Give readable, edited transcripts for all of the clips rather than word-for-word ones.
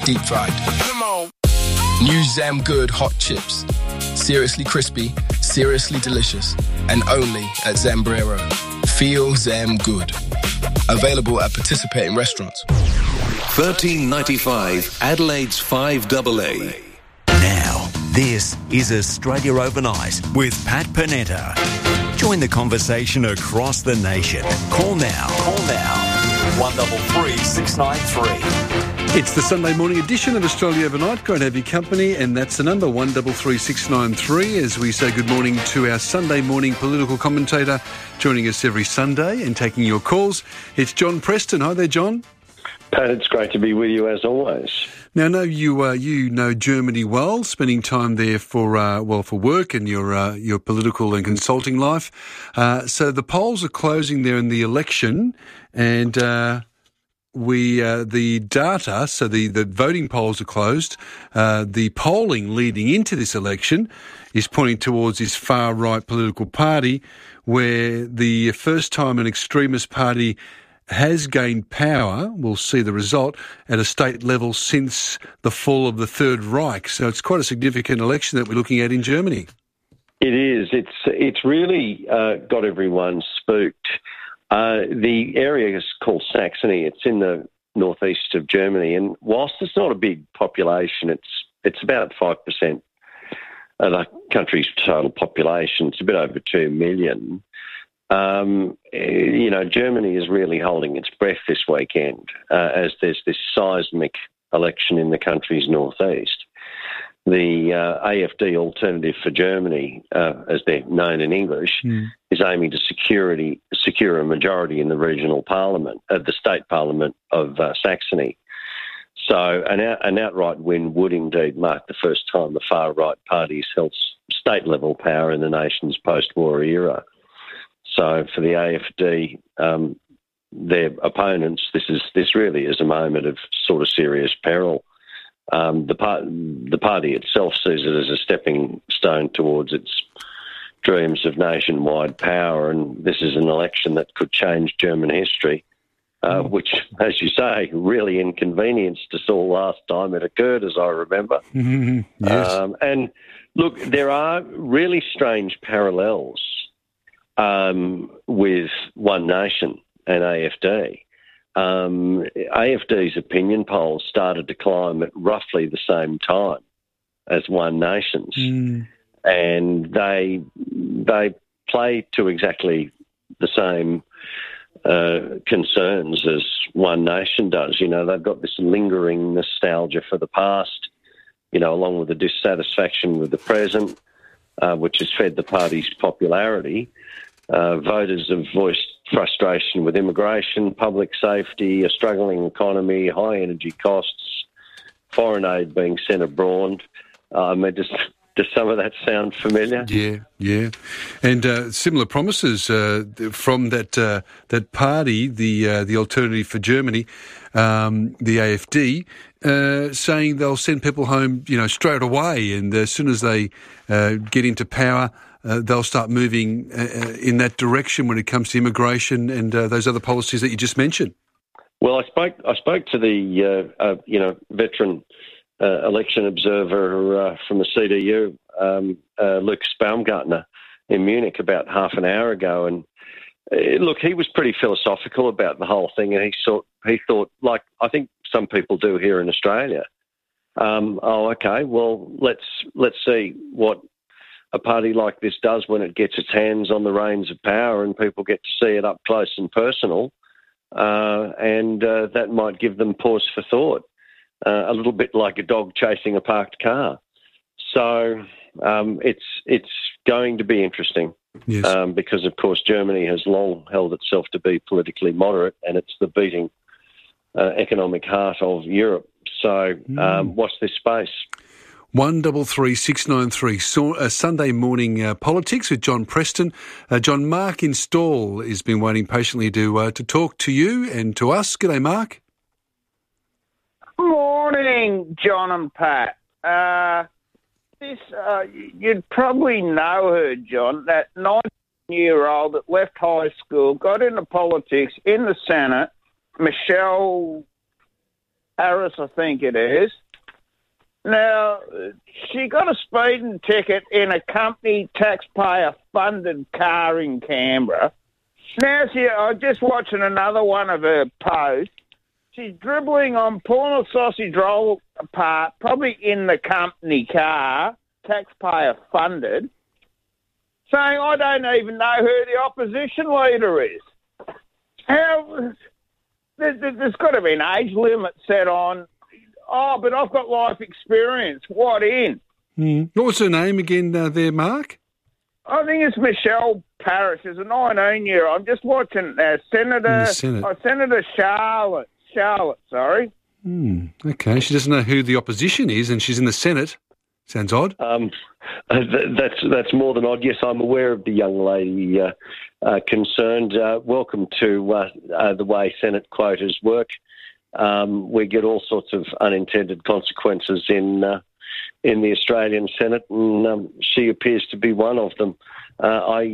deep fried. Come on. New Zam Good hot chips. Seriously crispy, seriously delicious, and only at Zambrero. Feel Zam Good. Available at participating restaurants. $13.95 Adelaide's 5AA. Now, this is Australia Overnight with Pat Panetta. Join the conversation across the nation. Call now. 133 693. It's the Sunday morning edition of Australia Overnight. Great to have your company, and that's the number 133693 as we say good morning to our Sunday morning political commentator joining us every Sunday and taking your calls. It's John Preston. Hi there, John. Pat, it's great to be with you as always. Now, I know you know Germany well, spending time there for work and your political and consulting life. So the polls are closing there in the election, and the data, so the voting polls are closed. The polling leading into this election is pointing towards this far-right political party, where the first time an extremist party has gained power, we'll see the result, at a state level since the fall of the Third Reich. So it's quite a significant election that we're looking at in Germany. It is. It's really got everyone spooked. The area is called Saxony. It's in the northeast of Germany, and whilst it's not a big population, it's about 5% of the country's total population. It's a bit over 2 million. Germany is really holding its breath this weekend as there's this seismic election in the country's northeast. The AfD Alternative for Germany, as they're known in English, is aiming to secure a majority in the regional parliament, the state parliament of Saxony. So an outright win would indeed mark the first time the far-right parties held state-level power in the nation's post-war era. So for the AfD, their opponents, this really is a moment of sort of serious peril. The party itself sees it as a stepping stone towards its dreams of nationwide power, and this is an election that could change German history, which, as you say, really inconvenienced us all last time it occurred, as I remember. Yes. And look, there are really strange parallels with One Nation and AfD. AfD's opinion polls started to climb at roughly the same time as One Nation's, and they play to exactly the same concerns as One Nation does. You know, they've got this lingering nostalgia for the past, along with the dissatisfaction with the present, which has fed the party's popularity. Voters have voiced frustration with immigration, public safety, a struggling economy, high energy costs, foreign aid being sent abroad. Does some of that sound familiar? Yeah. And similar promises from that party, the Alternative for Germany, the AfD, saying they'll send people home, straight away, and as soon as they get into power, they'll start moving in that direction when it comes to immigration and those other policies that you just mentioned. Well, I spoke to the veteran election observer from the CDU, Lucas Baumgartner, in Munich about half an hour ago, and look, he was pretty philosophical about the whole thing, and he thought like I think some people do here in Australia. Okay, well let's see what a party like this does when it gets its hands on the reins of power and people get to see it up close and personal, and that might give them pause for thought, a little bit like a dog chasing a parked car. So it's going to be interesting, yes. Because, of course, Germany has long held itself to be politically moderate, and it's the beating economic heart of Europe. So watch this space. 133693, Sunday morning politics with John Preston. John, Mark in Stall has been waiting patiently to talk to you and to us. G'day, Mark. Morning, John and Pat. You'd probably know her, John, that 19-year-old that left high school, got into politics in the Senate, Michelle Harris, I think it is. Now, she got a speeding ticket in a company taxpayer-funded car in Canberra. Now, I was just watching another one of her posts. She's dribbling on pulling a sausage roll apart, probably in the company car, taxpayer-funded, saying, I don't even know who the opposition leader is. How... There's got to be an age limit set on, but I've got life experience. What in? What was her name again there, Mark? I think it's Michelle Parrish. She's a 19-year-old. I'm just watching Senator Charlotte. Sorry. Okay, she doesn't know who the opposition is, and she's in the Senate. Sounds odd. That's more than odd. Yes, I'm aware of the young lady concerned. Welcome to the way Senate quotas work. We get all sorts of unintended consequences in the Australian Senate, and she appears to be one of them. I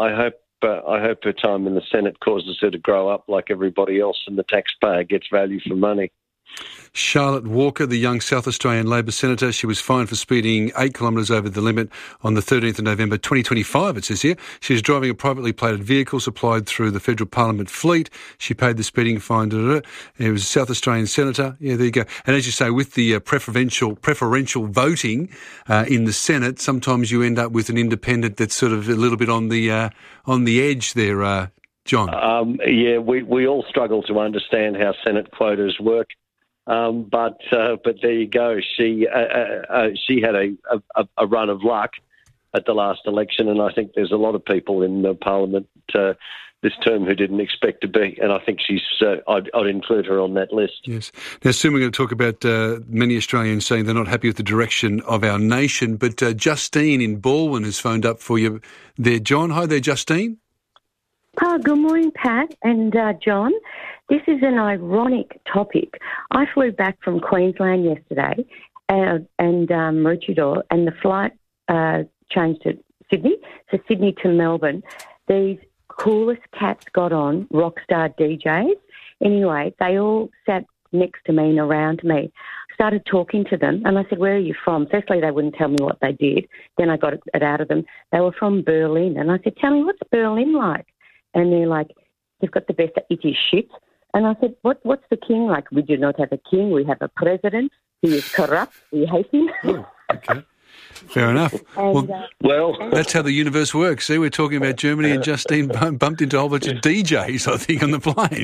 hope her time in the Senate causes her to grow up like everybody else, and the taxpayer gets value for money. Charlotte Walker, the young South Australian Labor Senator, she was fined for speeding 8 kilometres over the limit on the 13th of November 2025, it says here. She was driving a privately plated vehicle supplied through the Federal Parliament fleet. She paid the speeding fine. It was a South Australian Senator. Yeah, there you go. And as you say, with the preferential voting in the Senate, sometimes you end up with an independent that's sort of a little bit on the edge there, John. We all struggle to understand how Senate quotas work. But there you go. She had a run of luck at the last election, and I think there's a lot of people in the Parliament this term who didn't expect to be, and I think I'd include her on that list. Yes. Now, soon we're going to talk about many Australians saying they're not happy with the direction of our nation, but Justine in Baldwin has phoned up for you there, John. Hi there, Justine. Good morning, Pat and John. This is an ironic topic. I flew back from Queensland yesterday and Maroochydore, and the flight changed to Sydney, so Sydney to Melbourne. These coolest cats got on, rock star DJs. Anyway, they all sat next to me and around me. Started talking to them, and I said, where are you from? Firstly, they wouldn't tell me what they did. Then I got it out of them. They were from Berlin, and I said, tell me, what's Berlin like? And they're like, they've got the best, it is shit. And I said, what's the king like? We do not have a king. We have a president. He is corrupt. We hate him. Oh, okay. Fair enough. Well, that's how the universe works. See, we're talking about Germany, and Justine bumped into a whole bunch of DJs, I think, on the plane.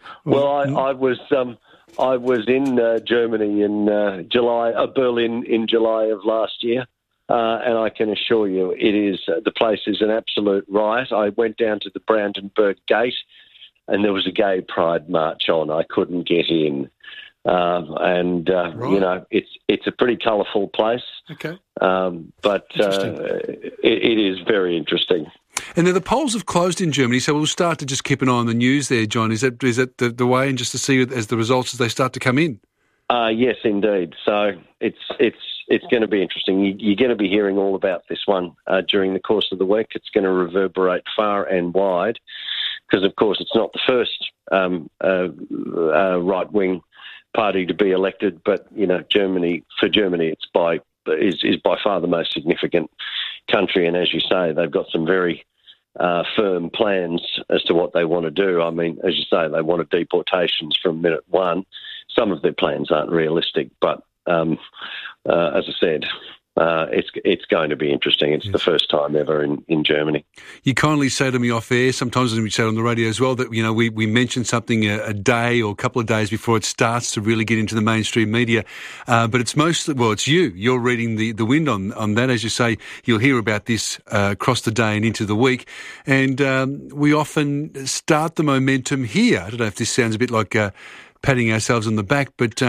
I was in Germany in Berlin in July of last year. And I can assure you, the place is an absolute riot. I went down to the Brandenburg Gate, and there was a gay pride march on. I couldn't get in, right. It's a pretty colourful place. Okay, but it is very interesting. And then the polls have closed in Germany, so we'll start to just keep an eye on the news there, John. Is that the way, and just to see as the results as they start to come in? Yes, indeed. So it's going to be interesting. You're going to be hearing all about this one during the course of the week. It's going to reverberate far and wide because, of course, it's not the first right-wing party to be elected, but Germany it's by far the most significant country. And as you say, they've got some very firm plans as to what they want to do. I mean, as you say, they wanted deportations from minute one. Some of their plans aren't realistic, but as I said, it's going to be interesting. It's the first time ever in Germany. You kindly say to me off air, sometimes we say it on the radio as well, that we mention something a day or a couple of days before it starts to really get into the mainstream media. But it's it's you. You're reading the wind on that. As you say, you'll hear about this across the day and into the week. And we often start the momentum here. I don't know if this sounds a bit like patting ourselves on the back, but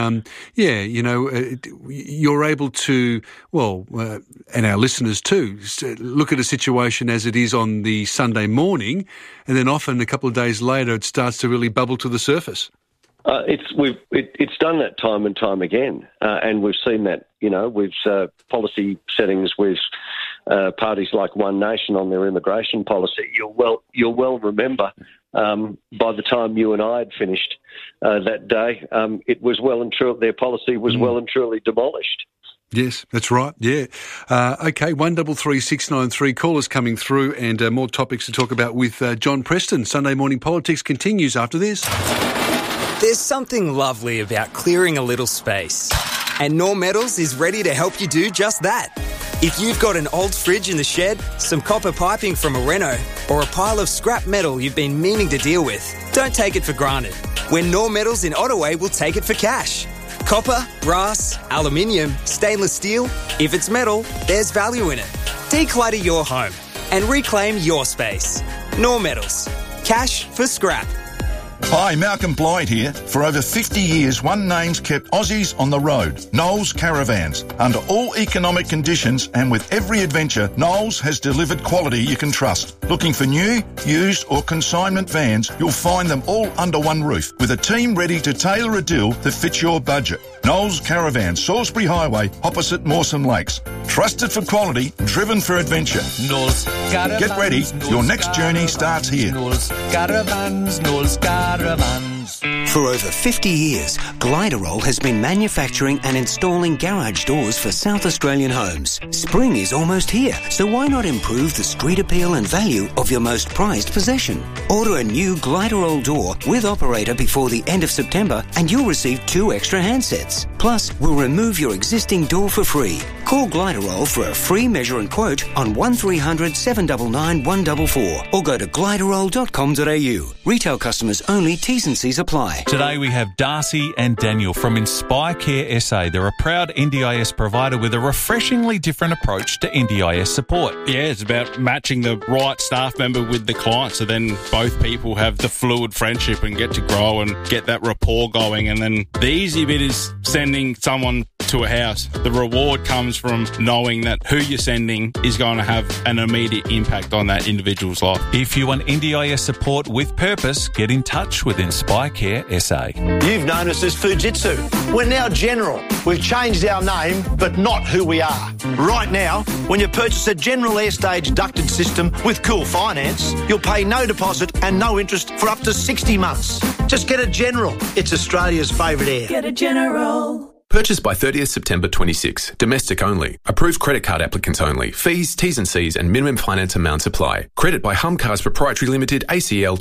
you're able to, and our listeners too, look at a situation as it is on the Sunday morning, and then often a couple of days later it starts to really bubble to the surface. It's done that time and time again, and we've seen that with policy settings with parties like One Nation on their immigration policy. You'll well remember by the time you and I had finished that day, it was well and truly, their policy was well and truly demolished. Yes, that's right. Yeah. Okay, 133 693. Callers coming through, and more topics to talk about with John Preston. Sunday Morning Politics continues after this. There's something lovely about clearing a little space, and Norm Metals is ready to help you do just that. If you've got an old fridge in the shed, some copper piping from a reno, or a pile of scrap metal you've been meaning to deal with, don't take it for granted. When Norm Metals in Ottaway will take it for cash. Copper, brass, aluminium, stainless steel. If it's metal, there's value in it. Declutter your home and reclaim your space. Norm Metals. Cash for scrap. Hi, Malcolm Blythe here. For over 50 years, one name's kept Aussies on the road. Knowles Caravans. Under all economic conditions and with every adventure, Knowles has delivered quality you can trust. Looking for new, used or consignment vans, you'll find them all under one roof with a team ready to tailor a deal that fits your budget. Knowles Caravans, Salisbury Highway, opposite Mawson Lakes. Trusted for quality, driven for adventure. Knowles Caravans. Get ready, your next journey starts here. Knowles Caravans, Knowles Caravans. For over 50 years, Gliderol has been manufacturing and installing garage doors for South Australian homes. Spring is almost here, so why not improve the street appeal and value of your most prized possession? Order a new Gliderol door with operator before the end of September and you'll receive 2 extra handsets. Plus, we'll remove your existing door for free. Call Gliderol for a free measure and quote on 1300 799 144 or go to gliderol.com.au. Retail customers only, T's and C's apply. Today we have Darcy and Daniel from Inspire Care SA. They're a proud NDIS provider with a refreshingly different approach to NDIS support. Yeah, it's about matching the right staff member with the client, so then both people have the fluid friendship and get to grow and get that rapport going. And then the easy bit is sending someone to a house. The reward comes from knowing that who you're sending is going to have an immediate impact on that individual's life. If you want NDIS support with purpose, get in touch with Inspire Care SA. You've known us as Fujitsu. We're now General. We've changed our name, but not who we are. Right now, when you purchase a General Air Stage ducted system with Cool Finance, you'll pay no deposit and no interest for up to 60 months. Just get a General. It's Australia's favourite air. Get a General. Purchased by 30th September 26. Domestic only. Approved credit card applicants only. Fees, T's and C's and minimum finance amounts apply. Credit by Hum Cars Proprietary Limited, ACL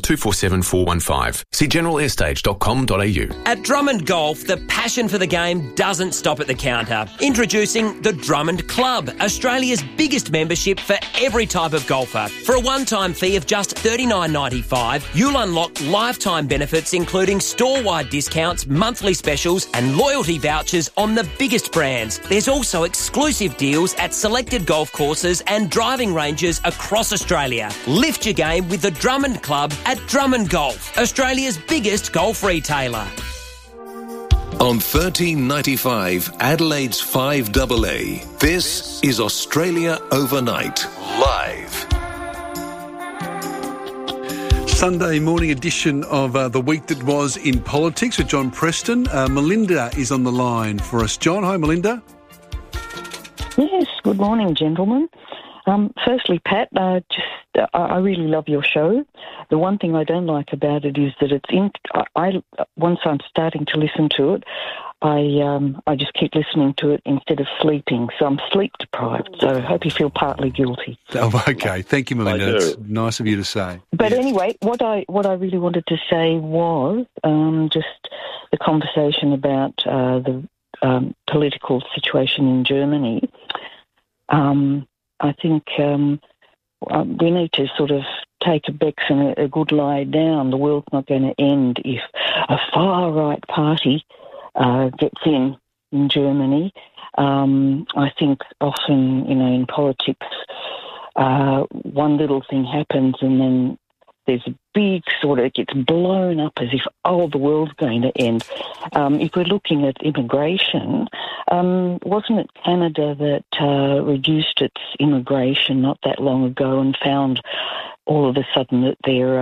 247415. See generalairstage.com.au. At Drummond Golf, the passion for the game doesn't stop at the counter. Introducing the Drummond Club, Australia's biggest membership for every type of golfer. For a one-time fee of just $39.95, you'll unlock lifetime benefits including store-wide discounts, monthly specials and loyalty vouchers on the biggest brands. There's also exclusive deals at selected golf courses and driving ranges across Australia. Lift your game with the Drummond Club at Drummond Golf, Australia's biggest golf retailer. On 1395 Adelaide's 5AA, this is Australia Overnight, live. Sunday morning edition of The Week That Was in Politics with John Preston. Melinda is on the line for us. John, hi Melinda. Yes, good morning, gentlemen. Firstly, Pat, I really love your show. The one thing I don't like about it is that once I'm starting to listen to it, I just keep listening to it instead of sleeping, so I'm sleep deprived. So I hope you feel partly guilty. Oh, okay, thank you, Melinda. It's nice of you to say. But anyway, what I really wanted to say was just the conversation about the political situation in Germany. I think we need to sort of take a Bex and a good lie down. The world's not going to end if a far-right party gets in Germany. I think often, in politics, one little thing happens and then there's a big it gets blown up as if, the world's going to end. If we're looking at immigration, wasn't it Canada that reduced its immigration not that long ago and found all of a sudden that their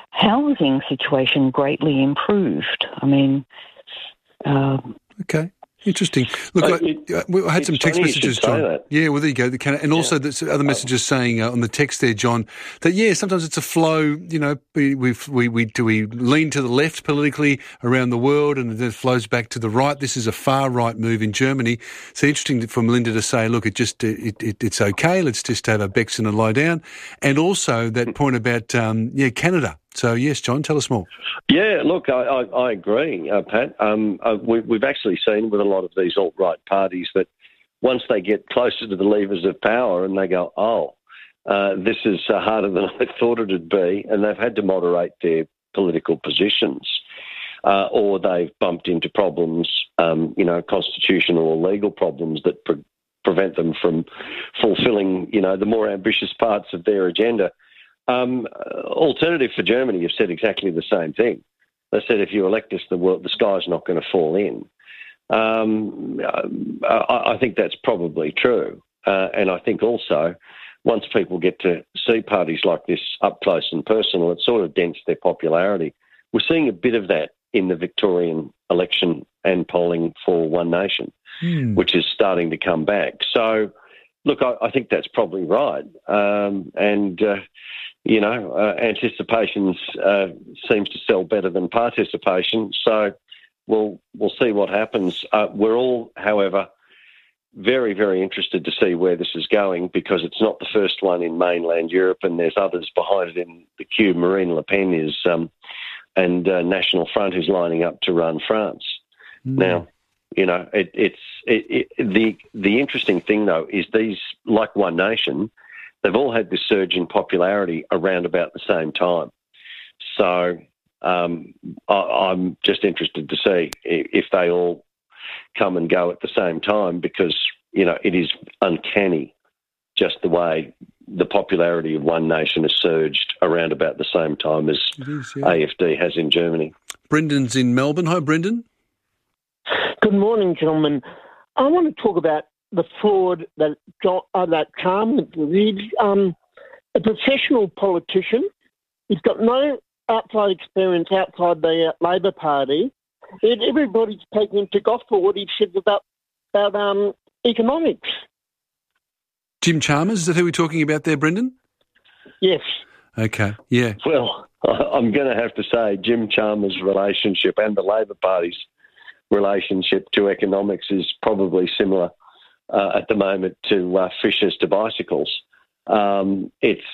housing situation greatly improved? I mean... okay. Interesting. Look, I had some text messages, John. Yeah, well, there you go. And also there's other messages saying on the text there, John, that sometimes it's a flow. You know, we lean to the left politically around the world, and then it flows back to the right. This is a far right move in Germany. So interesting for Melinda to say, look, it's okay. Let's just have a Beckson and lie down. And also that point about Canada. So, yes, John, tell us more. Yeah, look, I agree, Pat. We've actually seen with a lot of these alt-right parties that once they get closer to the levers of power and they go, this is harder than I thought it would be, and they've had to moderate their political positions, or they've bumped into problems, constitutional or legal problems that prevent them from fulfilling, the more ambitious parts of their agenda. Alternative for Germany have said exactly the same thing. They said if you elect us, the sky's not going to fall in. I think that's probably true. And I think also once people get to see parties like this up close and personal, it sort of dents their popularity. We're seeing a bit of that in the Victorian election and polling for One Nation, which is starting to come back. So, look, I think that's probably right. Anticipation seems to sell better than participation. So we'll see what happens. We're all, however, very, very interested to see where this is going, because it's not the first one in mainland Europe, and there's others behind it in the queue. Marine Le Pen is, and National Front is lining up to run France. Now, the interesting thing though is these, like One Nation, they've all had this surge in popularity around about the same time. So I'm just interested to see if they all come and go at the same time, because, it is uncanny just the way the popularity of One Nation has surged around about the same time as AFD has in Germany. Brendan's in Melbourne. Hi, Brendan. Good morning, gentlemen. I want to talk about the fraud that Chalmers is. A professional politician. He's got no outside experience outside the Labor Party. Everybody's taken him to gospel what he said about economics. Jim Chalmers, is that who we're talking about there, Brendan? Yes. Okay, yeah. Well, I'm going to have to say Jim Chalmers' relationship and the Labor Party's relationship to economics is probably similar at the moment to fishers to bicycles. Look,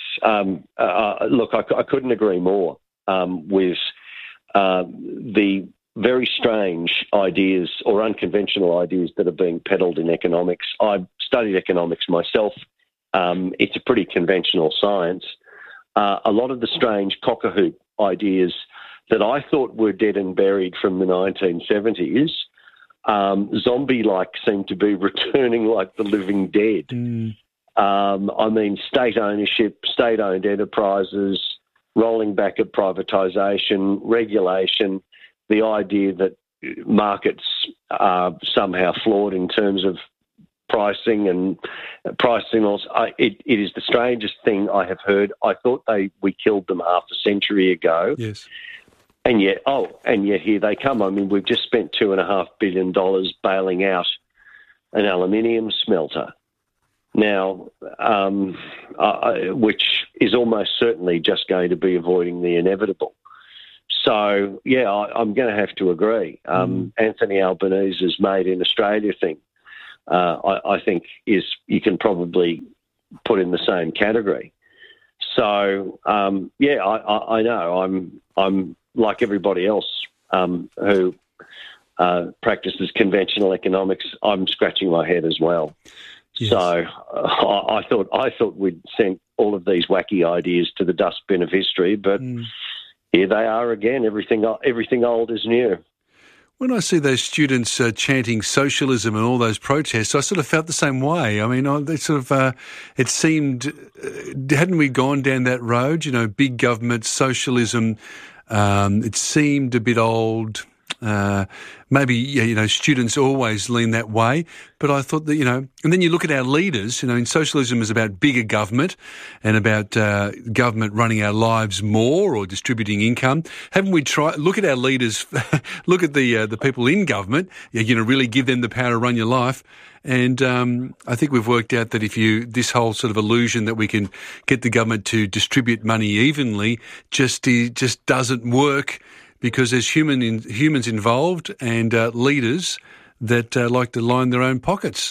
I couldn't agree more with the very strange ideas or unconventional ideas that are being peddled in economics. I studied economics myself. It's a pretty conventional science. A lot of the strange cock-a-hoop ideas that I thought were dead and buried from the 1970s, zombie-like, seem to be returning like the living dead. State ownership, state-owned enterprises, rolling back at privatisation, regulation, the idea that markets are somehow flawed in terms of pricing and price signals. It is the strangest thing I have heard. I thought we killed them half a century ago. Yes. And yet here they come. I mean, we've just spent $2.5 billion bailing out an aluminium smelter now, which is almost certainly just going to be avoiding the inevitable. So, yeah, I'm going to have to agree. Anthony Albanese's Made in Australia thing, I think you can probably put in the same category. So, I know I'm like everybody else who practices conventional economics. I'm scratching my head as well. Yes. So I thought we'd sent all of these wacky ideas to the dustbin of history, but here they are again. Everything old is new. When I see those students chanting socialism and all those protests, I sort of felt the same way. I mean, it seemed, hadn't we gone down that road? Big government, socialism. It seemed a bit old. Maybe, students always lean that way, but I thought that, and then you look at our leaders, in socialism is about bigger government and about government running our lives more or distributing income. Haven't we tried, look at our leaders, look at the people in government, really give them the power to run your life. And I think we've worked out that this whole sort of illusion that we can get the government to distribute money evenly just doesn't work, because there's humans involved and leaders that like to line their own pockets.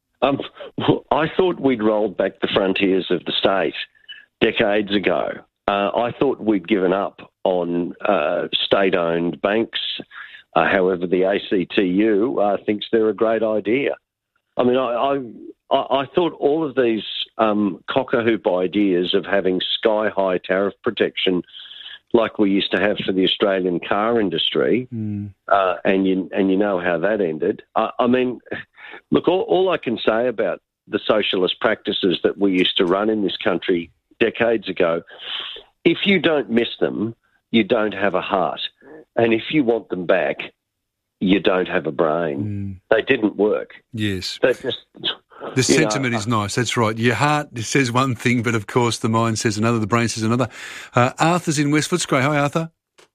I thought we'd rolled back the frontiers of the state decades ago. I thought we'd given up on state-owned banks. However, the ACTU thinks they're a great idea. I mean, I thought all of these cock-a-hoop ideas of having sky-high tariff protection like we used to have for the Australian car industry, and you know how that ended. I mean, look, all I can say about the socialist practices that we used to run in this country decades ago, if you don't miss them, you don't have a heart. And if you want them back, you don't have a brain. They didn't work. Yes. They just... The sentiment is nice, that's right. Your heart says one thing, but of course the mind says another, the brain says another. Arthur's in West Footscray. Hi, Arthur.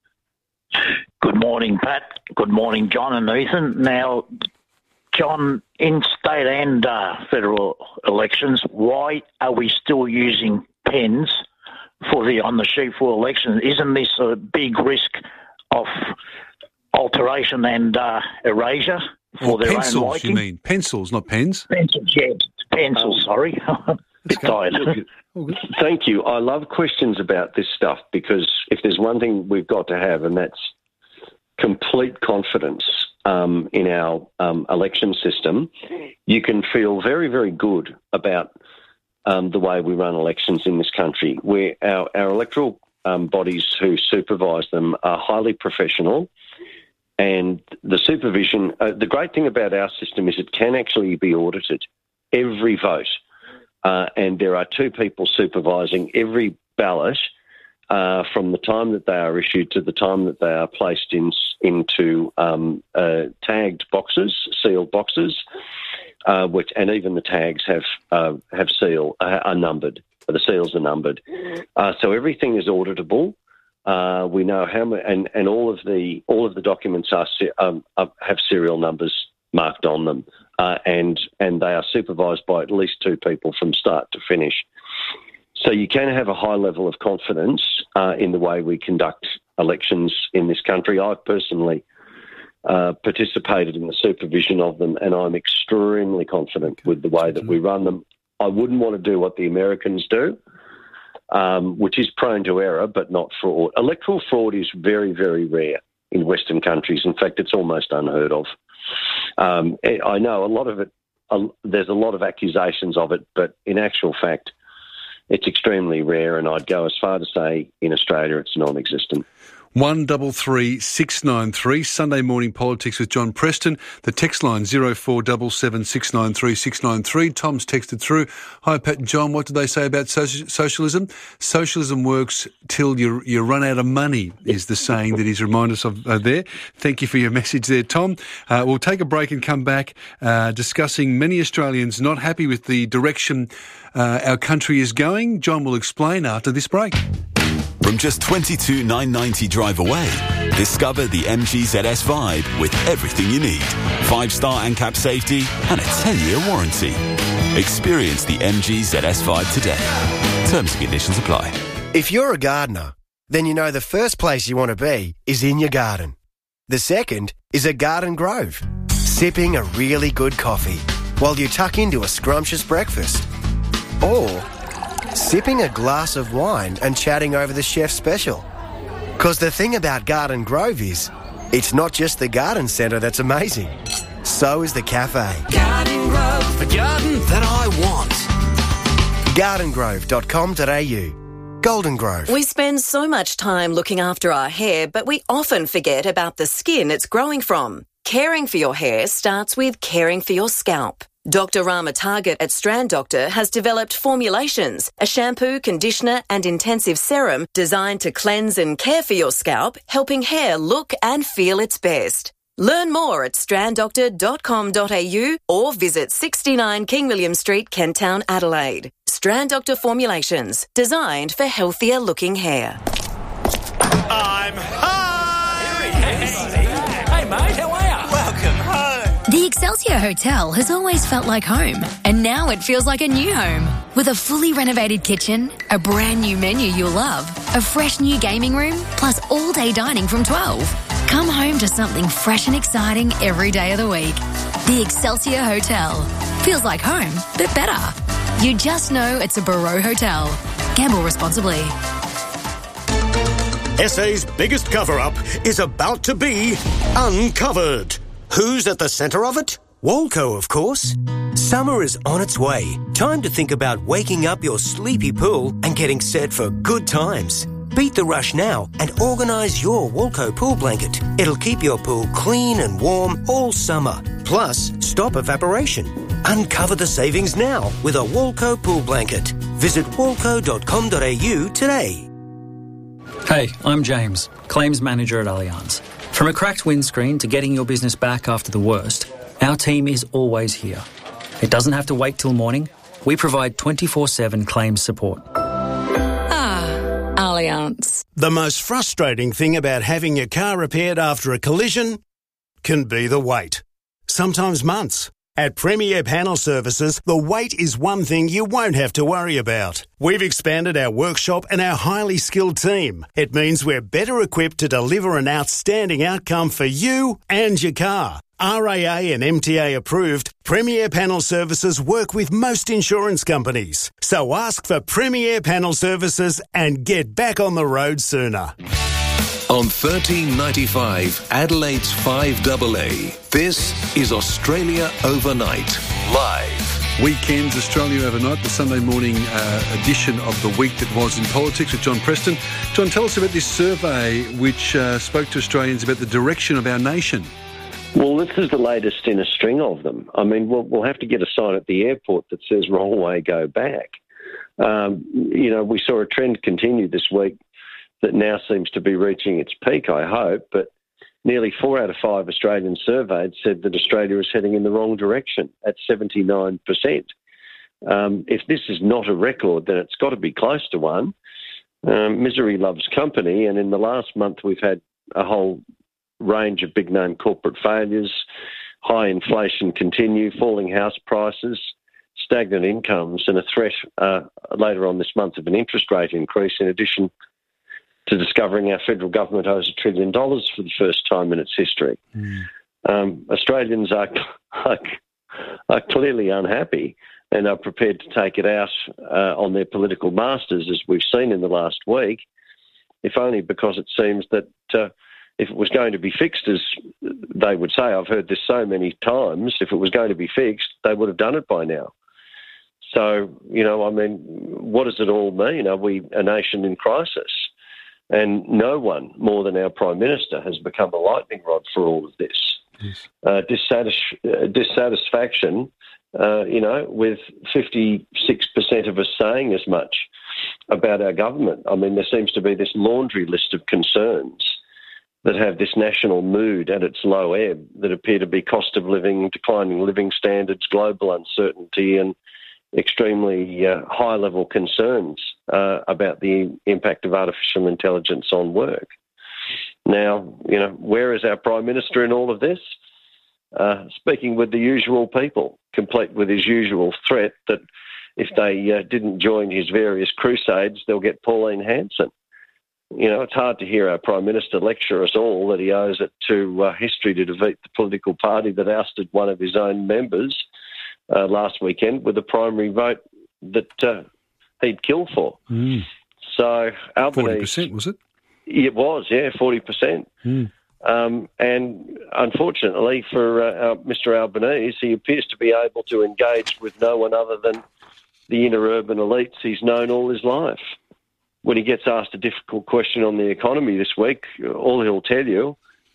Good morning, Pat. Good morning, John and Ethan. Now, John, in state and federal elections, why are we still using pens on the sheet for elections? Isn't this a big risk of alteration and erasure? For their pencils, own liking? You mean? Pencils, not pens? Pencils, yeah. Pencils, sorry. Tired. Thank you. I love questions about this stuff, because if there's one thing we've got to have, and that's complete confidence in our election system, you can feel very, very good about the way we run elections in this country, where our electoral bodies who supervise them are highly professional. And the supervision, the great thing about our system is it can actually be audited, every vote. And there are two people supervising every ballot from the time that they are issued to the time that they are placed into tagged boxes, sealed boxes, and even the tags have seal, are numbered. The seals are numbered. So everything is auditable. We know how many, and all of the documents have serial numbers marked on them, and they are supervised by at least two people from start to finish. So you can have a high level of confidence in the way we conduct elections in this country. I've personally participated in the supervision of them, and I'm extremely confident with the way that we run them. I wouldn't want to do what the Americans do, which is prone to error but not fraud. Electoral fraud is very, very rare in Western countries. In fact, it's almost unheard of. I know a lot of it, there's a lot of accusations of it, but in actual fact, it's extremely rare, and I'd go as far to say in Australia it's non-existent. 133 693, Sunday Morning Politics with John Preston. The text line 0477 693 693. Tom's texted through. Hi, Pat and John. What do they say about socialism? Socialism works till you run out of money, is the saying that he's reminded us of there. Thank you for your message there, Tom. We'll take a break and come back discussing many Australians not happy with the direction our country is going. John will explain after this break. From just $22,990 drive away, discover the MG ZS Vibe with everything you need. 5-star ANCAP safety and a 10-year warranty. Experience the MG ZS Vibe today. Terms and conditions apply. If you're a gardener, then you know the first place you want to be is in your garden. The second is a garden grove, sipping a really good coffee while you tuck into a scrumptious breakfast. Or sipping a glass of wine and chatting over the chef's special. Because the thing about Garden Grove is, it's not just the garden centre that's amazing. So is the cafe. Garden Grove, the garden that I want. gardengrove.com.au. Golden Grove. We spend so much time looking after our hair, but we often forget about the skin it's growing from. Caring for your hair starts with caring for your scalp. Dr. Rama Target at Strand Doctor has developed formulations, a shampoo, conditioner and intensive serum designed to cleanse and care for your scalp, helping hair look and feel its best. Learn more at stranddoctor.com.au or visit 69 King William Street, Kent Town, Adelaide. Strand Doctor Formulations, designed for healthier looking hair. I'm home! Hey mate, how are you? Welcome home. The Excelsior Hotel has always felt like home, and now it feels like a new home. With a fully renovated kitchen, a brand new menu you'll love, a fresh new gaming room, plus all-day dining from 12. Come home to something fresh and exciting every day of the week. The Excelsior Hotel. Feels like home, but better. You just know it's a Barreau Hotel. Gamble responsibly. SA's biggest cover-up is about to be uncovered. Who's at the centre of it? Walco, of course. Summer is on its way. Time to think about waking up your sleepy pool and getting set for good times. Beat the rush now and organise your Walco pool blanket. It'll keep your pool clean and warm all summer. Plus, stop evaporation. Uncover the savings now with a Walco pool blanket. Visit walco.com.au today. Hey, I'm James, Claims Manager at Allianz. From a cracked windscreen to getting your business back after the worst, our team is always here. It doesn't have to wait till morning. We provide 24/7 claims support. Allianz. The most frustrating thing about having your car repaired after a collision can be the wait. Sometimes months. At Premier Panel Services, the wait is one thing you won't have to worry about. We've expanded our workshop and our highly skilled team. It means we're better equipped to deliver an outstanding outcome for you and your car. RAA and MTA approved, Premier Panel Services work with most insurance companies. So ask for Premier Panel Services and get back on the road sooner. On 1395 Adelaide's 5AA, this is Australia Overnight, live. Weekends, Australia Overnight, the Sunday morning edition of the week that was in politics with John Preston. John, tell us about this survey which spoke to Australians about the direction of our nation. Well, this is the latest in a string of them. I mean, we'll have to get a sign at the airport that says wrong way, go back. We saw a trend continue this week that now seems to be reaching its peak, I hope, but nearly 4 out of 5 Australians surveyed said that Australia is heading in the wrong direction at 79%. If this is not a record, then it's got to be close to one. Misery loves company, and in the last month we've had a whole range of big-name corporate failures, high inflation continue, falling house prices, stagnant incomes, and a threat later on this month of an interest rate increase, in addition to discovering our federal government owes $1 trillion for the first time in its history. Australians are clearly unhappy and are prepared to take it out on their political masters, as we've seen in the last week, if only because it seems that if it was going to be fixed, as they would say, I've heard this so many times, if it was going to be fixed, they would have done it by now. So, what does it all mean? Are we a nation in crisis? And no one more than our Prime Minister has become a lightning rod for all of this. Yes. Dissatisfaction, with 56% of us saying as much about our government. I mean, there seems to be this laundry list of concerns that have this national mood at its low ebb that appear to be cost of living, declining living standards, global uncertainty, and extremely high-level concerns about the impact of artificial intelligence on work. Now, where is our Prime Minister in all of this? Speaking with the usual people, complete with his usual threat that if they didn't join his various crusades, they'll get Pauline Hanson. It's hard to hear our Prime Minister lecture us all that he owes it to history to defeat the political party that ousted one of his own members last weekend with a primary vote that he'd kill for. So Albanese... 40%, was it? It was, yeah, 40%. And unfortunately for Mr Albanese, he appears to be able to engage with no one other than the inner urban elites he's known all his life. When he gets asked a difficult question on the economy this week, all he'll tell you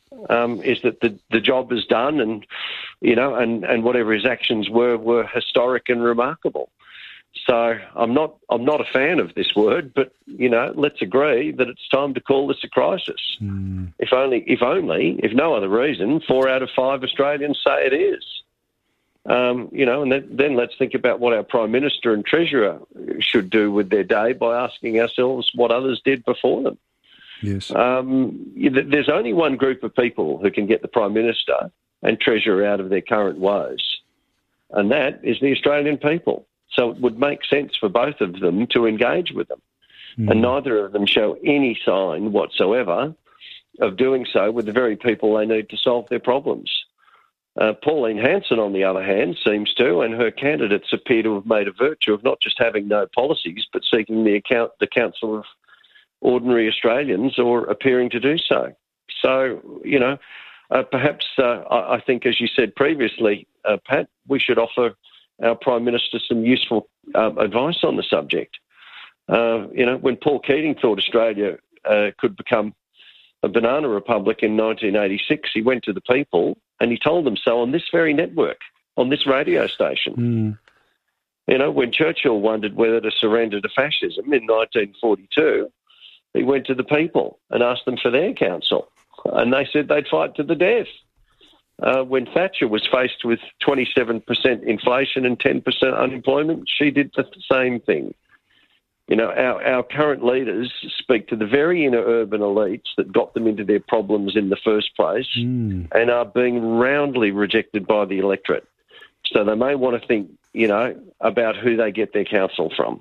is that the job is done, and and whatever his actions were historic and remarkable. So I'm not a fan of this word, but let's agree that it's time to call this a crisis. If no other reason, 4 out of 5 Australians say it is. And then let's think about what our Prime Minister and Treasurer should do with their day by asking ourselves what others did before them. Yes. There's only one group of people who can get the Prime Minister and Treasurer out of their current woes, and that is the Australian people. So it would make sense for both of them to engage with them. And neither of them show any sign whatsoever of doing so with the very people they need to solve their problems. Pauline Hanson, on the other hand, seems to, and her candidates appear to have made a virtue of not just having no policies, but seeking the counsel of ordinary Australians, or appearing to do so. So, perhaps I think, as you said previously, Pat, we should offer our Prime Minister some useful advice on the subject. When Paul Keating thought Australia could become a banana republic in 1986, he went to the people and he told them so on this very network, on this radio station. When Churchill wondered whether to surrender to fascism in 1942, he went to the people and asked them for their counsel, and they said they'd fight to the death. When Thatcher was faced with 27% inflation and 10% unemployment, she did the same thing. Our current leaders speak to the very inner urban elites that got them into their problems in the first place and are being roundly rejected by the electorate. So they may want to think, about who they get their counsel from.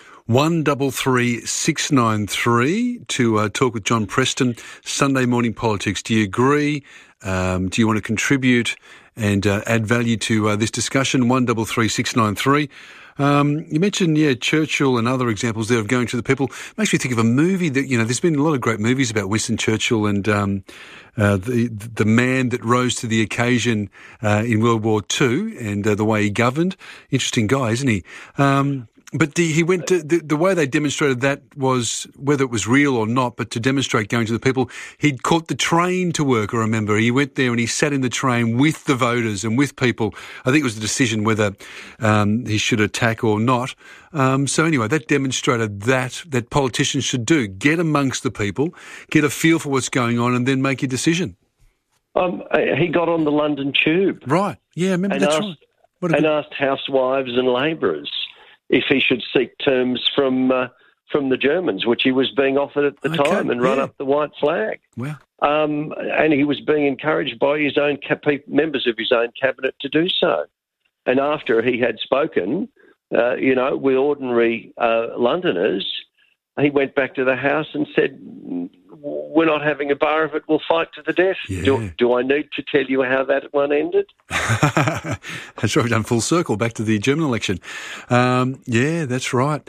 133693 to talk with John Preston, Sunday Morning Politics. Do you agree? Do you want to contribute and add value to this discussion? 133693. You mentioned, Churchill and other examples there of going to the people. Makes me think of a movie that, there's been a lot of great movies about Winston Churchill and the man that rose to the occasion in World War II and the way he governed. Interesting guy, isn't he? But he went to the way they demonstrated that was, whether it was real or not, but to demonstrate going to the people, he'd caught the train to work. I remember he went there and he sat in the train with the voters and with people. I think it was a decision whether he should attack or not. So anyway, that demonstrated that politicians should do: get amongst the people, get a feel for what's going on, and then make your decision. He got on the London Tube, right? Yeah, I remember that's right. Asked housewives and labourers if he should seek terms from the Germans, which he was being offered at the time, and run up the white flag. Wow. And he was being encouraged by his own members of his own cabinet to do so. And after he had spoken, with ordinary Londoners, he went back to the House and said, "We're not having a bar of it, we'll fight to the death." Yeah. Do I need to tell you how that one ended? That's right, we've done full circle back to the German election. That's right.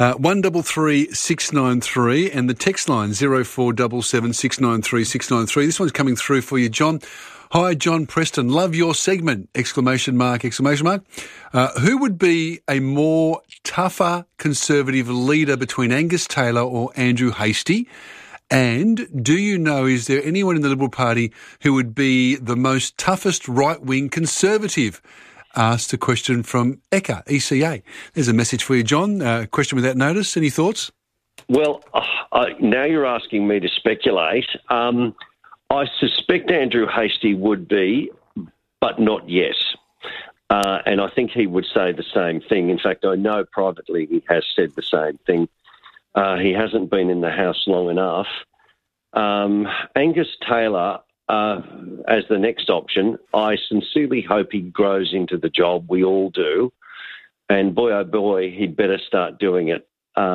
133693 and the text line 0477 693 693. This one's coming through for you, John. Hi, John Preston. Love your segment! ! Who would be a more tougher Conservative leader between Angus Taylor or Andrew Hastie? And do you know, is there anyone in the Liberal Party who would be the most toughest right-wing Conservative? Asked a question from ECA. There's a message for you, John. Question without notice. Any thoughts? Well, now you're asking me to speculate. I suspect Andrew Hastie would be, but not yes. And I think he would say the same thing. In fact, I know privately he has said the same thing. He hasn't been in the House long enough. Angus Taylor, as the next option, I sincerely hope he grows into the job. We all do. And boy, oh boy, he'd better start doing it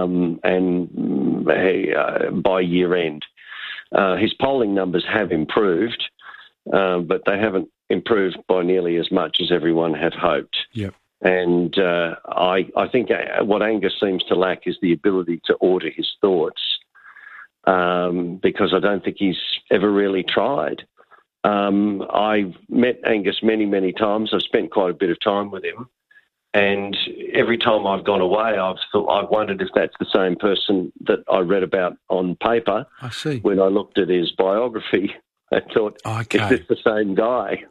by year end. His polling numbers have improved, but they haven't improved by nearly as much as everyone had hoped. Yep. And I think what Angus seems to lack is the ability to order his thoughts, because I don't think he's ever really tried. I've met Angus many, many times. I've spent quite a bit of time with him. And every time I've gone away, I've wondered if that's the same person that I read about on paper. I see. When I looked at his biography. and thought, is this the same guy?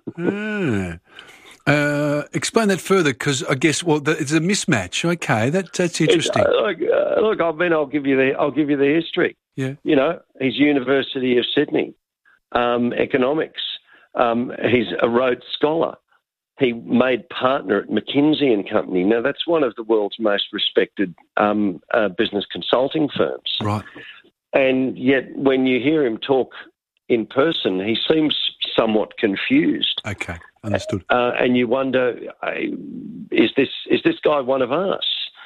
Explain that further, because I guess it's a mismatch. Okay, that's interesting. Look, I mean, I'll give you the history. Yeah, you know, he's University of Sydney, economics. He's a Rhodes Scholar. He made partner at McKinsey and Company. Now, that's one of the world's most respected business consulting firms. Right. And yet, when you hear him talk in person, he seems somewhat confused. Okay, understood. And you wonder, is this guy one of us?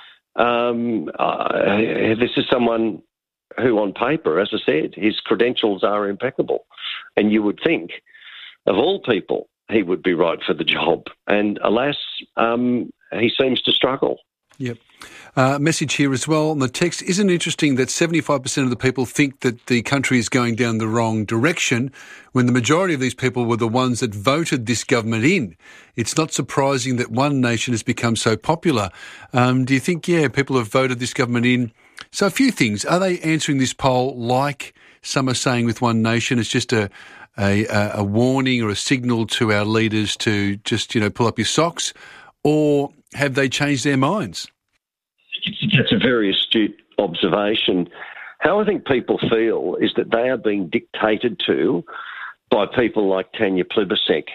This is someone who, on paper, as I said, his credentials are impeccable, and you would think, of all people, he would be right for the job. And alas, he seems to struggle. Yep. Message here as well on the text. Isn't it interesting that 75% of the people think that the country is going down the wrong direction when the majority of these people were the ones that voted this government in? It's not surprising that One Nation has become so popular. Do you think, people have voted this government in? So a few things. Are they answering this poll like some are saying with One Nation? It's just a warning or a signal to our leaders to just, pull up your socks? Or have they changed their minds? That's a very astute observation. How I think people feel is that they are being dictated to by people like Tanya Plibersek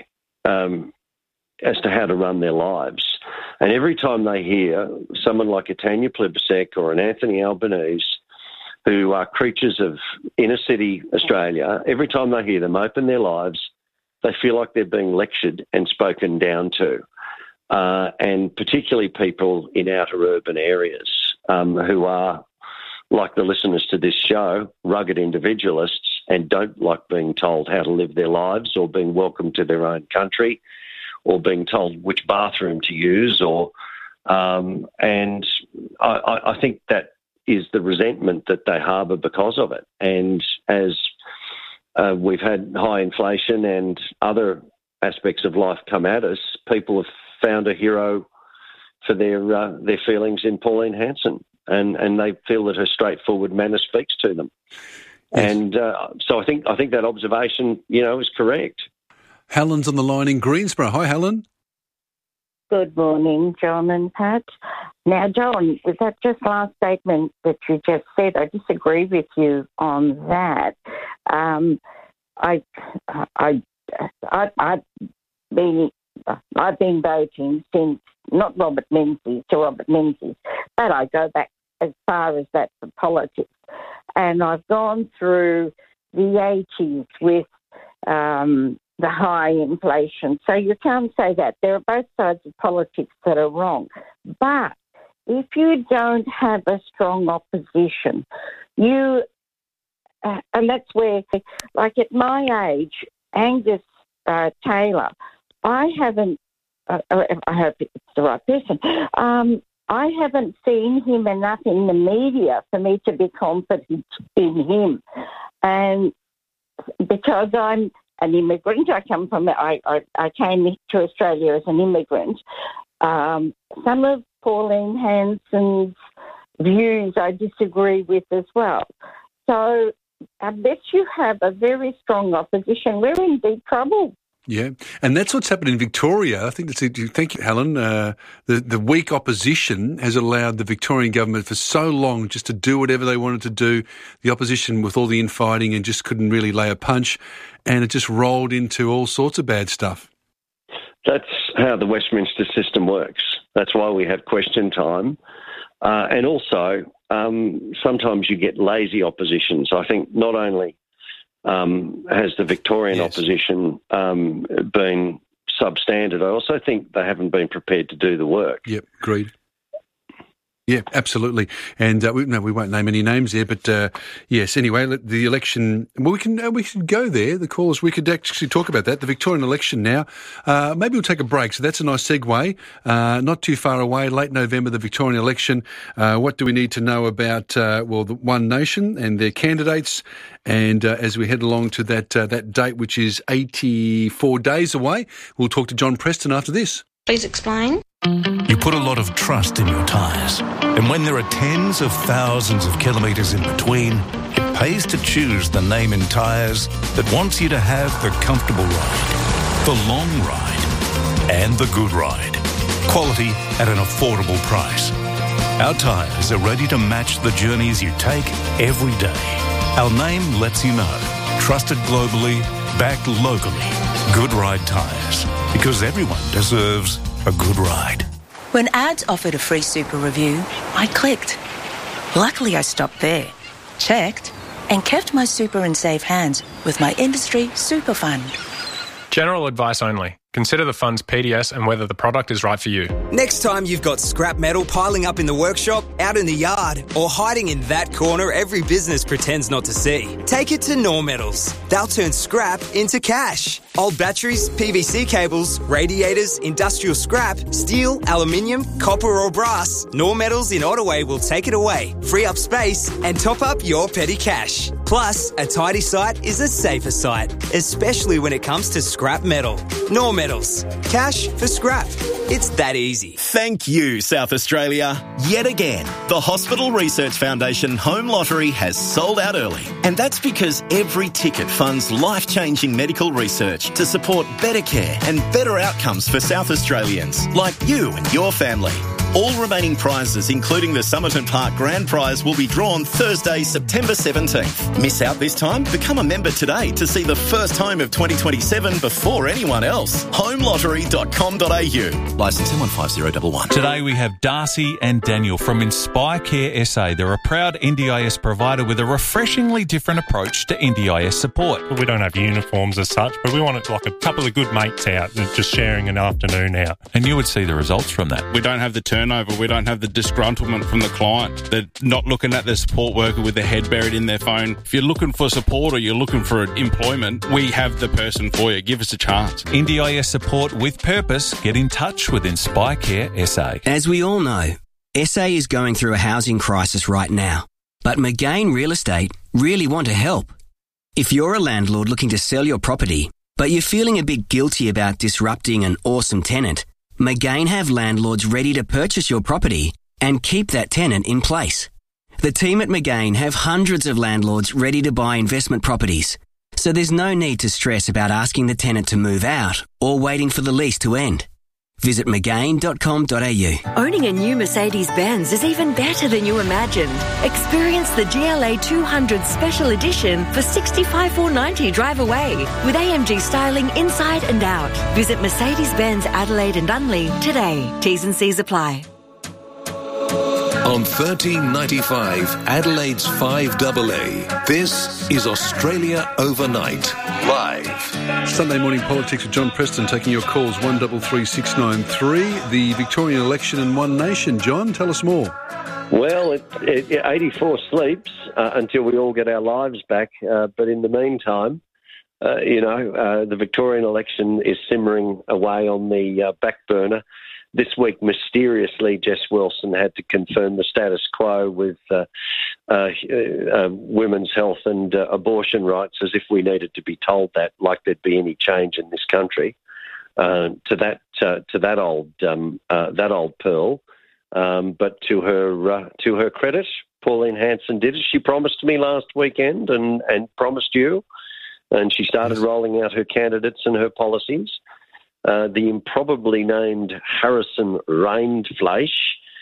as to how to run their lives. And every time they hear someone like a Tanya Plibersek or an Anthony Albanese, who are creatures of inner city Australia, every time they hear them open their lives, they feel like they're being lectured and spoken down to. And particularly people in outer urban areas who are, like the listeners to this show, rugged individualists and don't like being told how to live their lives or being welcomed to their own country or being told which bathroom to use. And I think that is the resentment that they harbour because of it. And as we've had high inflation and other aspects of life come at us, people have found a hero for their feelings in Pauline Hanson, and they feel that her straightforward manner speaks to them. Yes. And so I think that observation, is correct. Helen's on the line in Greensborough. Hi, Helen. Good morning, John and Pat. Now, John, with that just last statement that you just said, I disagree with you on that. I've been voting since, not Robert Menzies to Robert Menzies, but I go back as far as that for politics. And I've gone through the 80s with the high inflation. So you can't say that. There are both sides of politics that are wrong. But if you don't have a strong opposition, and that's where, like at my age, Angus Taylor, I haven't, I hope it's the right person, I haven't seen him enough in the media for me to be confident in him. And because I'm an immigrant, I came to Australia as an immigrant. Some of Pauline Hanson's views I disagree with as well. So unless you have a very strong opposition, we're in deep trouble. Yeah, and that's what's happened in Victoria. I think thank you, Helen. The weak opposition has allowed the Victorian government for so long just to do whatever they wanted to do. The opposition with all the infighting and just couldn't really lay a punch, and it just rolled into all sorts of bad stuff. That's how the Westminster system works. That's why we have question time. And also, sometimes you get lazy oppositions. I think not only has the Victorian opposition been substandard, I also think they haven't been prepared to do the work. Yep, agreed. Yeah, absolutely. And we won't name any names there, but yes. Anyway, the election. Well, we can go there. The callers. We could actually talk about that. The Victorian election now. Maybe we'll take a break. So that's a nice segue. Not too far away. Late November, the Victorian election. What do we need to know about the One Nation and their candidates? And as we head along to that date, which is 84 days away, we'll talk to John Preston after this. Please explain. You put a lot of trust in your tyres. And when there are tens of thousands of kilometres in between, it pays to choose the name in tyres that wants you to have the comfortable ride, the long ride, and the good ride. Quality at an affordable price. Our tyres are ready to match the journeys you take every day. Our name lets you know. Trusted globally, backed locally. Good Ride Tyres. Because everyone deserves a good ride. When ads offered a free super review, I clicked. Luckily, I stopped there, checked, and kept my super in safe hands with my industry super fund. General advice only. Consider the fund's PDS and whether the product is right for you. Next time you've got scrap metal piling up in the workshop, out in the yard, or hiding in that corner every business pretends not to see, take it to Nor Metals. They'll turn scrap into cash. Old batteries, PVC cables, radiators, industrial scrap, steel, aluminium, copper or brass, Nor Metals in Ottaway will take it away, free up space and top up your petty cash. Plus, a tidy site is a safer site, especially when it comes to scrap metal. Nor Metals. Cash for scrap. It's that easy. Thank you, South Australia. Yet again, the Hospital Research Foundation Home Lottery has sold out early. And that's because every ticket funds life-changing medical research to support better care and better outcomes for South Australians, like you and your family. All remaining prizes, including the Somerton Park Grand Prize, will be drawn Thursday, September 17th. Miss out this time? Become a member today to see the first home of 2027 before anyone else. homelottery.com.au. Licence M15011. Today we have Darcy and Daniel from Inspire Care SA. They're a proud NDIS provider with a refreshingly different approach to NDIS support. We don't have uniforms as such, but we want it like a couple of good mates out just sharing an afternoon out. And you would see the results from that. We don't have the turnover. We don't have the disgruntlement from the client. They're not looking at the support worker with their head buried in their phone. If you're looking for support or you're looking for employment, we have the person for you. Give us a chance. NDIS support with purpose. Get in touch with Inspire Care SA. As we all know, SA is going through a housing crisis right now. But McGain Real Estate really want to help. If you're a landlord looking to sell your property, but you're feeling a bit guilty about disrupting an awesome tenant, McGain have landlords ready to purchase your property and keep that tenant in place. The team at McGain have hundreds of landlords ready to buy investment properties, so there's no need to stress about asking the tenant to move out or waiting for the lease to end. Visit McGain.com.au. Owning a new Mercedes-Benz is even better than you imagined. Experience the GLA 200 Special Edition for $65,490 drive away with AMG styling inside and out. Visit Mercedes-Benz Adelaide and Unley today. T's and C's apply. On 1395 Adelaide's 5AA, this is Australia Overnight, live. Sunday morning politics with John Preston taking your calls 133693. The Victorian election in One Nation. John, tell us more. Well, 84 sleeps until we all get our lives back. But in the meantime, the Victorian election is simmering away on the back burner. This week, mysteriously, Jess Wilson had to confirm the status quo with women's health and abortion rights, as if we needed to be told that, like there'd be any change in this country. To that old pearl, but to her credit, Pauline Hanson did it. She promised me last weekend and promised you, and she started rolling out her candidates and her policies. The improbably named Harrison Rindfleisch,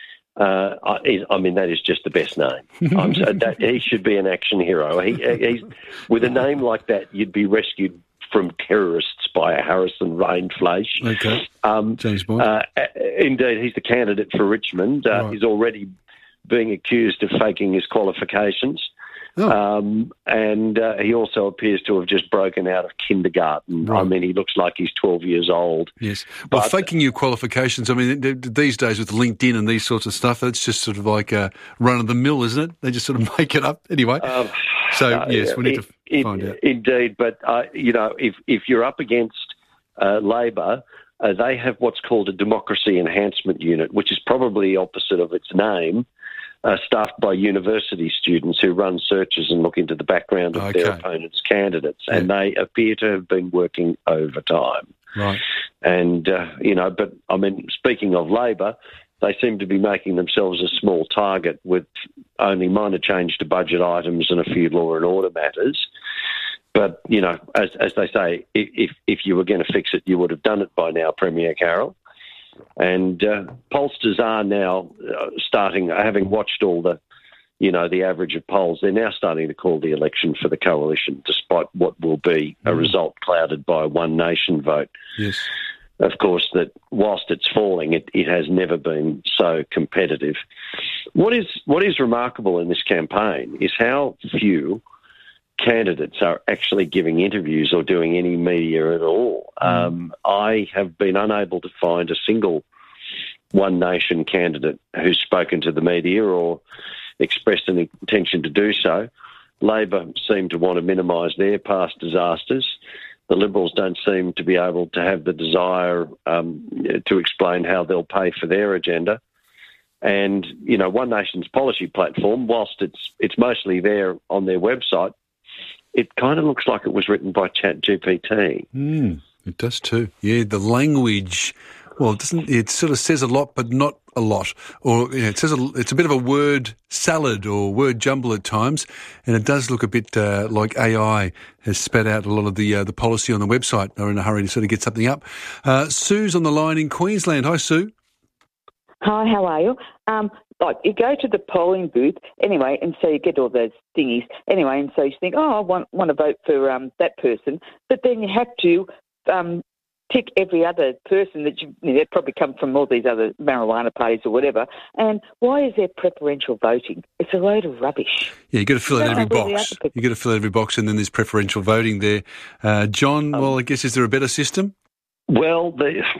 that is just the best name. He should be an action hero. He's with a name like that, you'd be rescued from terrorists by a Harrison Rindfleisch. Okay, James Bond. Indeed, he's the candidate for Richmond. Right. He's already being accused of faking his qualifications. Oh. And he also appears to have just broken out of kindergarten. Right. I mean, he looks like he's 12 years old. Yes. Well, faking your qualifications, I mean, these days with LinkedIn and these sorts of stuff, it's just sort of like a run-of-the-mill, isn't it? They just sort of make it up anyway. Yes, we need to find out. Indeed, but, if you're up against Labor, they have what's called a democracy enhancement unit, which is probably the opposite of its name. Staffed by university students who run searches and look into the background of their opponents' candidates, and they appear to have been working overtime. Right. And, but, I mean, speaking of Labor, they seem to be making themselves a small target with only minor change to budget items and a few law and order matters. But, you know, as they say, if you were going to fix it, you would have done it by now, Premier Carroll. And pollsters are now starting, having watched all the, you know, the average of polls, they're now starting to call the election for the coalition, despite what will be a result clouded by a One Nation vote. Yes. Of course, that whilst it's falling, it has never been so competitive. What is remarkable in this campaign is how few candidates are actually giving interviews or doing any media at all. I have been unable to find a single One Nation candidate who's spoken to the media or expressed an intention to do so. Labor seem to want to minimise their past disasters. The Liberals don't seem to be able to have the desire to explain how they'll pay for their agenda. And, you know, One Nation's policy platform, whilst it's mostly there on their website, it kind of looks like it was written by ChatGPT. It does too. Yeah, the language, well, it sort of says a lot, but not a lot. Or you know, it's a bit of a word salad or word jumble at times, and it does look a bit like AI has spat out a lot of the policy on the website. They're in a hurry to sort of get something up. Sue's on the line in Queensland. Hi, Sue. Hi, how are you? Like, you go to the polling booth, anyway, and so you get all those thingies, anyway, and so you think, I want to vote for that person, but then you have to tick every other person that they probably come from all these other marijuana parties or whatever, and why is there preferential voting? It's a load of rubbish. Yeah, you've got to fill out every box. You've got to fill out every box, and then there's preferential voting there. John, well, I guess, is there a better system? Well,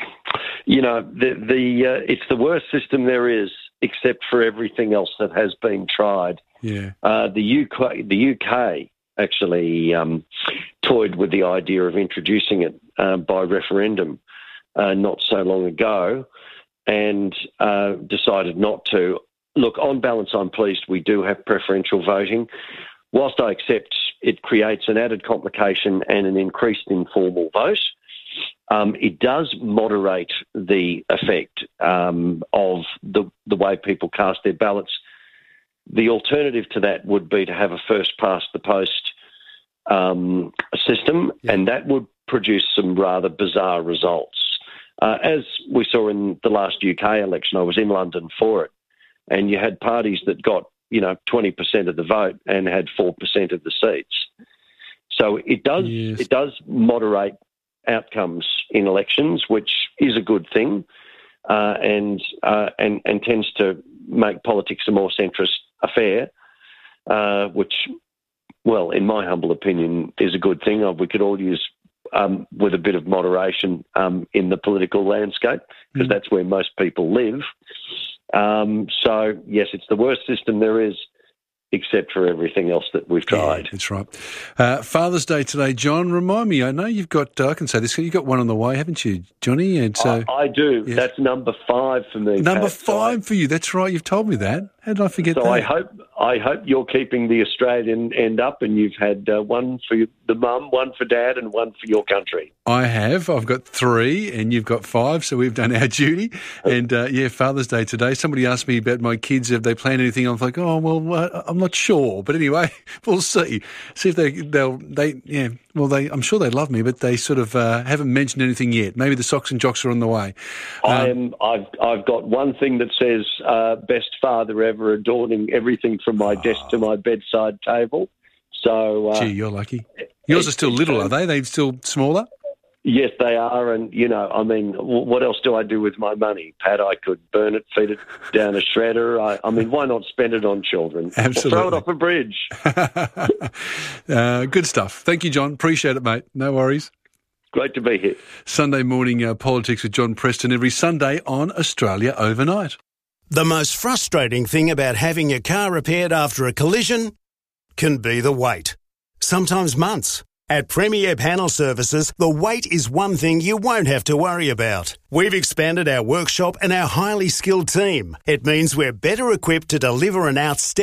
it's the worst system there is, except for everything else that has been tried. Yeah. The UK actually toyed with the idea of introducing it by referendum not so long ago, and decided not to. Look, on balance, I'm pleased we do have preferential voting. Whilst I accept it creates an added complication and an increased informal vote, it does moderate the effect of the way people cast their ballots. The alternative to that would be to have a first-past-the-post system, and that would produce some rather bizarre results. As we saw in the last UK election, I was in London for it, and you had parties that got 20% of the vote and had 4% of the seats. So it does moderate outcomes in elections, which is a good thing, and tends to make politics a more centrist affair, which, well, in my humble opinion, is a good thing. We could all use with a bit of moderation in the political landscape, because that's where most people live. So, yes, it's the worst system there is, except for everything else that we've tried. Yeah, that's right. Father's Day today, John. Remind me, I know you've got, I can say this, you've got one on the way, haven't you, Johnny? And so I do. Yes. That's number 5 for me. Number Pat. 5 for you. That's right. You've told me that. How did I forget that? So I hope you're keeping the Australian end up, and you've had one for the mum, one for dad, and one for your country. I have. I've got 3, and you've got 5, so we've done our duty. And, Father's Day today. Somebody asked me about my kids. Have they planned anything? I'm like, I'm not sure. But anyway, we'll see. See if I'm sure they love me, but they sort of haven't mentioned anything yet. Maybe the socks and jocks are on the way. I've got one thing that says best father ever, adorning everything from my desk to my bedside table. So, gee, you're lucky. Yours are still little, are they? They're still smaller? Yes, they are. And, what else do I do with my money, Pat? I could burn it, feed it down a shredder. Why not spend it on children? Absolutely. Or throw it off a bridge. Good stuff. Thank you, John. Appreciate it, mate. No worries. Great to be here. Sunday morning politics with John Preston every Sunday on Australia Overnight. The most frustrating thing about having your car repaired after a collision can be the wait. Sometimes months. At Premier Panel Services, the wait is one thing you won't have to worry about. We've expanded our workshop and our highly skilled team. It means we're better equipped to deliver an outstanding